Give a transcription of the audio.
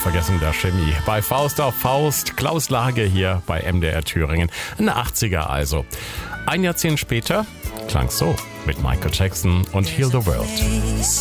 Vergessung der Chemie. Bei Faust auf Faust, Klaus Lage hier bei MDR Thüringen. Eine 80er also. Ein Jahrzehnt später klang so mit Michael Jackson und Heal the World.